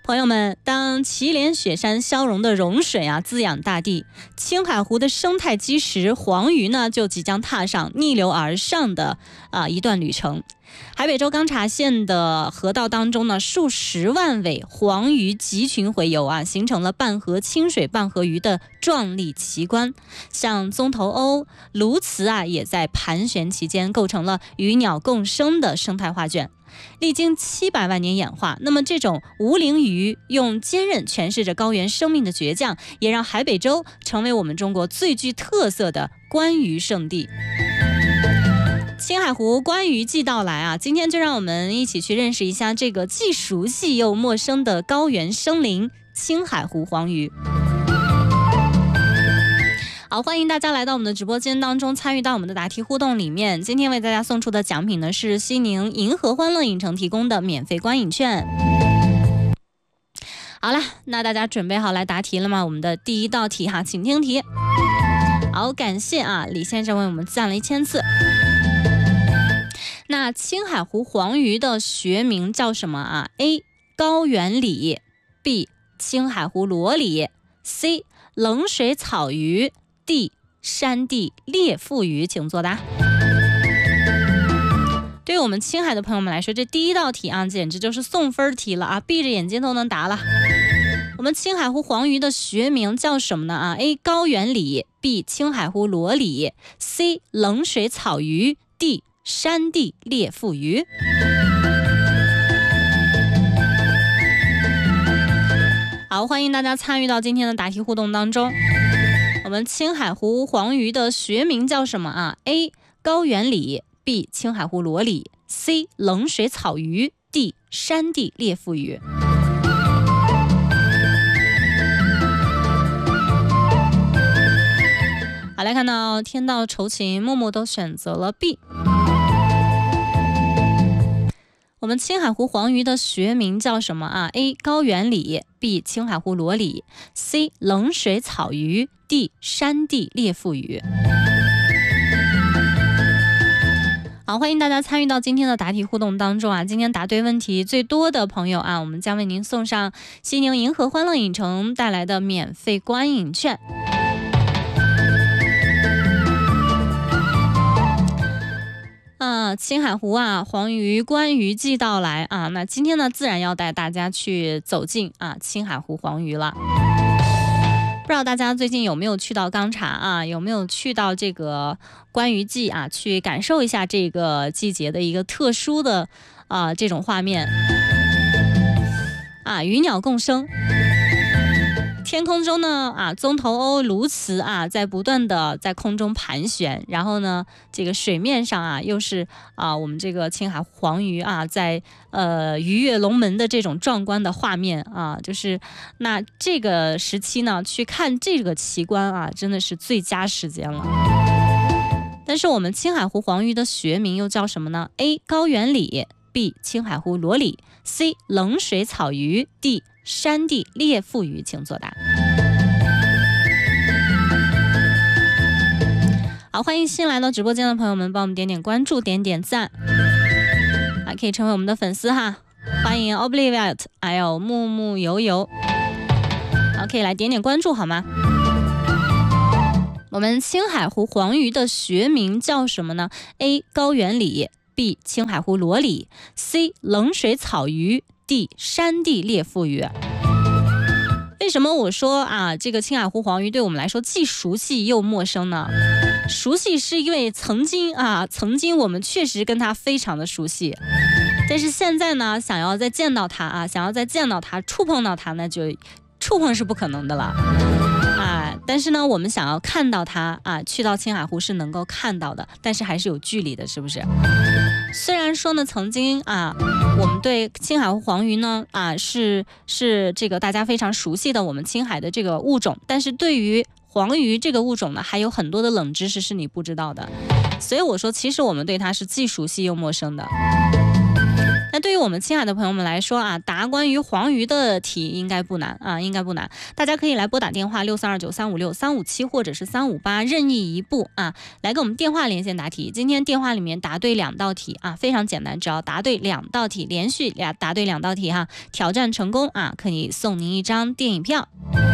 朋友们，当祁连雪山消融的融水滋养大地，青海湖的生态基石黄鱼呢就即将踏上逆流而上的一段旅程。海北州钢察县的河道当中呢，数十万尾黄鱼集群洄游形成了半河清水半河鱼的壮丽奇观。像棕头鸥、鸬鹚也在盘旋其间，构成了鱼鸟共生的生态画卷。历经700万年演化，那么这种无鳞鱼用坚韧诠释着高原生命的倔强，也让海北州成为我们中国最具特色的观鱼圣地。青海湖观鱼季到来今天就让我们一起去认识一下这个既熟悉又陌生的高原生灵——青海湖黄鱼。好，欢迎大家来到我们的直播间当中，参与到我们的答题互动里面。今天为大家送出的奖品呢是西宁银河欢乐影城提供的免费观影券。好了，那大家准备好来答题了吗？我们的第一道题请听题。好，感谢李先生为我们赞了1000次。那青海湖黄鱼的学名叫什么？A. 高原鲤 B. 青海湖裸鲤 C. 冷水草鱼 D. 山地裂腹鱼，请作答。对于我们青海的朋友们来说，这第一道题简直就是送分题了闭着眼睛都能答了。我们青海湖黄鱼的学名叫什么呢？A. 高原鲤 B. 青海湖裸鲤 C. 冷水草鱼 D. 山地裂腹鱼。好，欢迎大家参与到今天的答题互动当中。我们青海湖黄鱼的学名叫什么？A. 高原鲤 B. 青海湖裸鲤 C. 冷水草鱼 D. 山地裂腹鱼。好，来看到天道酬勤、木木都选择了 B。我们青海湖黄鱼的学名叫什么？A. 高原鲤 B. 青海湖裸鲤 C. 冷水草鱼 D. 山地裂腹鱼。好，欢迎大家参与到今天的答题互动当中今天答对问题最多的朋友我们将为您送上西宁银河欢乐影城带来的免费观影券。青海湖黄鱼观鱼季到来那今天呢自然要带大家去走进青海湖黄鱼了。不知道大家最近有没有去到钢察有没有去到这个观鱼季去感受一下这个季节的一个特殊的这种画面鱼鸟共生。天空中呢棕头鸥、鸬鹚在不断的在空中盘旋，然后呢这个水面上又是我们这个青海湖黄鱼在鱼跃龙门的这种壮观的画面就是那这个时期呢去看这个奇观真的是最佳时间了。但是我们青海湖黄鱼的学名又叫什么呢？ A. 高原鲤 B. 青海湖裸鲤 C. 冷水草鱼 D. 山地裂腹鱼，请作答。好，欢迎新来到直播间的朋友们帮我们点点关注，点点赞可以成为我们的粉丝欢迎 Obliviate 还有木木游游可以来点点关注好吗？我们青海湖黄鱼的学名叫什么呢？ A. 高原鲤 B. 青海湖裸鲤 C. 冷水草鱼 D. 山地裂腹鱼。为什么我说这个青海湖黄鱼对我们来说既熟悉又陌生呢？熟悉是因为曾经我们确实跟它非常的熟悉，但是现在呢想要再见到它触碰到它那就触碰是不可能的了但是呢我们想要看到它去到青海湖是能够看到的，但是还是有距离的，是不是？虽然说呢曾经我们对青海湖黄鱼呢是这个大家非常熟悉的我们青海的这个物种，但是对于黄鱼这个物种呢还有很多的冷知识是你不知道的，所以我说其实我们对它是既熟悉又陌生的。 那对于我们青海的朋友们来说啊，答关于黄鱼的题应该不难啊，应该不难。大家可以来拨打电话6329356357或者是358任意一部啊，来跟我们电话连线答题。今天电话里面答对2道题啊，非常简单，只要答对2道题，连续答对2道题哈，挑战成功啊，可以送您1张电影票。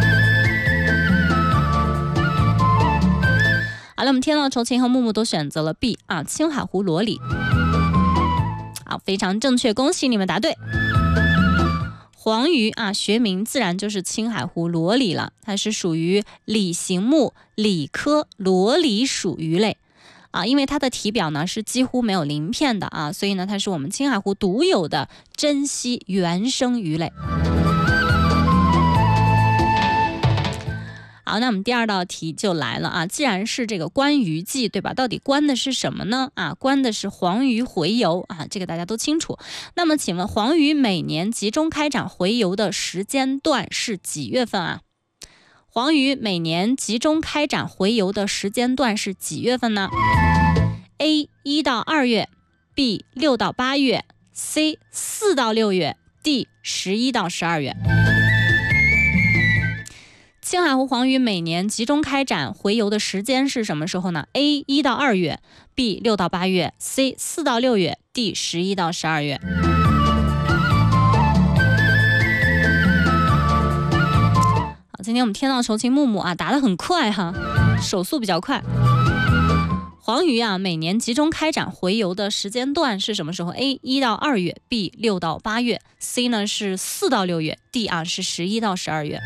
好了，我们天道酬勤和木木都选择了 B 啊，青海湖裸鲤。好，非常正确，恭喜你们答对。黄鱼啊，学名自然就是青海湖裸鲤了，它是属于鲤形目鲤科裸鲤属鱼类啊，因为它的体表呢是几乎没有鳞片的啊，所以呢它是我们青海湖独有的珍稀原生鱼类。好，那我们第2道题就来了啊！既然是这个观鱼季，对吧？到底观的是什么呢？啊，观的是黄鱼洄游啊，这个大家都清楚。那么，请问黄鱼每年集中开展洄游的时间段是几月份啊？黄鱼每年集中开展洄游的时间段是几月份呢 ？A 1到2月 ，B 6到8月 ，C 4到6月 ，D 11到12月。青海湖黄鱼每年集中开展洄游的时间是什么时候呢 ？A 1到2月 ，B 6到8月 ，C 4到6月 ，D 11到12月。好，今天我们天道酬勤木木啊，答得很快哈，手速比较快。黄鱼啊，每年集中开展洄游的时间段是什么时候 ？A 1到2月 ，B 6到8月 ，C 呢是4到6月 ，D 啊是11到12月。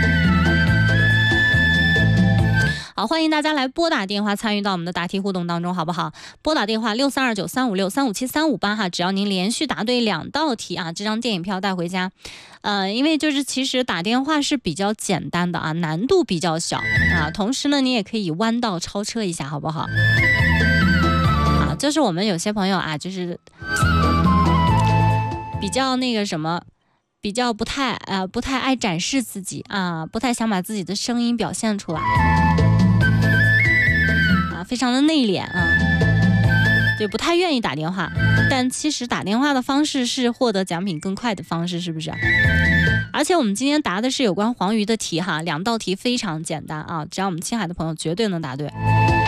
好，欢迎大家来拨打电话参与到我们的答题互动当中，好不好？拨打电话6329356357-358哈，只要您连续答对2道题啊，这张电影票带回家。因为就是其实打电话是比较简单的啊，难度比较小啊，同时呢，你也可以弯道超车一下，好不好？啊，就是我们有些朋友啊，就是比较那个什么。比较不太爱展示自己啊，不太想把自己的声音表现出来啊，非常的内敛啊，就不太愿意打电话。但其实打电话的方式是获得奖品更快的方式，是不是？而且我们今天答的是有关黄鱼的题哈，2道题非常简单啊，只要我们青海的朋友绝对能答对。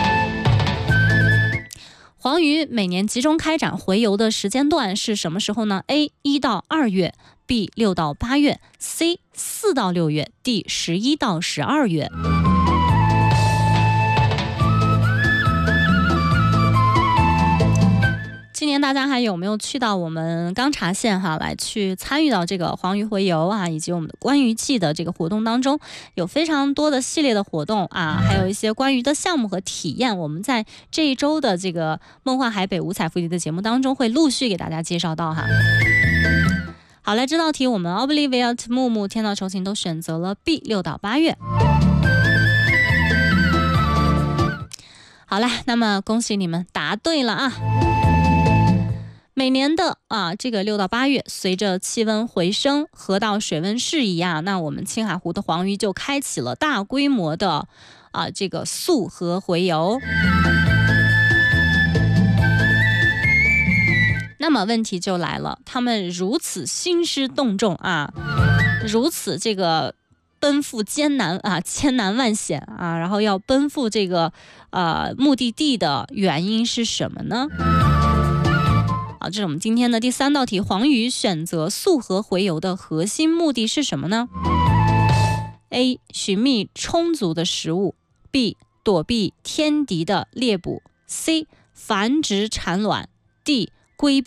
黄鱼每年集中开展洄游的时间段是什么时候呢 ？A 1到2月 ，B 6到8月 ，C 4到6月 ，D 11到12月。今年大家还有没有去到我们钢察县哈，来去参与到这个黄鱼洄游啊，以及我们的观鱼季的这个活动当中，有非常多的系列的活动啊，还有一些关于的项目和体验，我们在这一周的这个梦幻海北五彩茯苓的节目当中会陆续给大家介绍到哈。好，来这道题我们 Obliviate 木木天道酬勤都选择了 B 6到8月。好了，那么恭喜你们答对了啊。每年的这个6到8月，随着气温回升，河道水温适宜啊，那我们青海湖的黄鱼就开启了大规模的这个溯河洄游。那么问题就来了，他们如此兴师动众啊，如此这个奔赴艰难万险啊，然后要奔赴这个目的地的原因是什么呢？好，这是我们今天的第3道题，黄鱼选择溯河洄游的核心目的是什么呢 ？A. 寻觅充足的食物 B. 躲避天敌的猎捕 C. 繁殖产卵 D. 规避